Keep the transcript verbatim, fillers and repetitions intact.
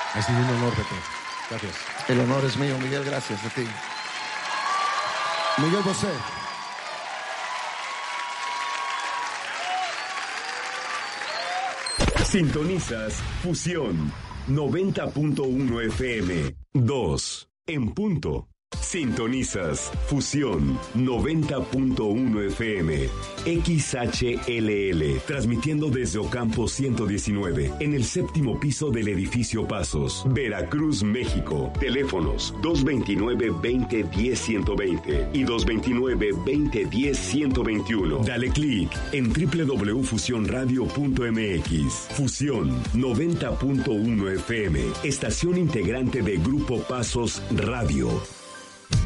Ha sido un honor, Pepe. Gracias. El honor es mío, Miguel, gracias a ti. Miguel Bosé. Sintonizas Fusión noventa punto uno F M. dos en punto. Sintonizas Fusión noventa punto uno F M, X H L L, transmitiendo desde Ocampo ciento diecinueve, en el séptimo piso del edificio Pasos, Veracruz, México. Teléfonos dos veintinueve, veinte, diez, ciento veinte y dos veintinueve, veinte, diez, ciento veintiuno. Dale clic en doble u doble u doble u punto fusión radio punto m x. Fusión noventa punto uno F M, estación integrante de Grupo Pasos Radio.